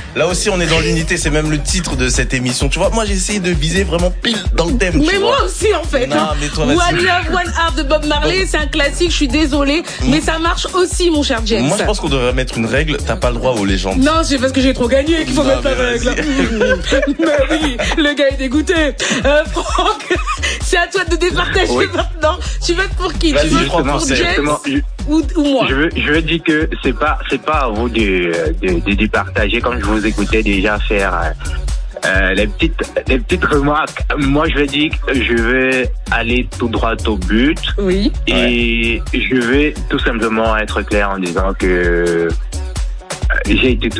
Là aussi, on est dans l'unité. C'est même le titre de cette émission. Tu vois, moi, j'ai essayé de viser vraiment pile dans le thème. Mais moi aussi, en fait. Non, mais toi, One Love, One Heart de Bob Marley, c'est un classique. Je suis désolée, mais ça marche aussi, mon cher James. Moi, je pense qu'on devrait mettre une règle. T'as pas le droit aux légendes. Non, c'est parce que j'ai trop gagné qu'il faut mettre la règle. Mais oui, le gars est dégoûté. Franck, c'est à toi de départager maintenant. Tu votes pour qui? Tu votes pour James ou moi? Je veux dire que c'est pas à vous de départager, comme je vous écoutais déjà faire les petites remarques. Moi, je vais dire que je vais aller tout droit au but. Oui. Et je vais tout simplement être clair en disant que j'ai été